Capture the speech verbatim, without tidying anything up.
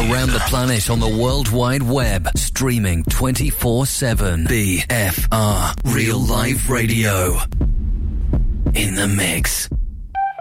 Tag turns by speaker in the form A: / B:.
A: around the planet on the World Wide Web, streaming twenty-four seven. B F R, Real Live Radio. In the mix.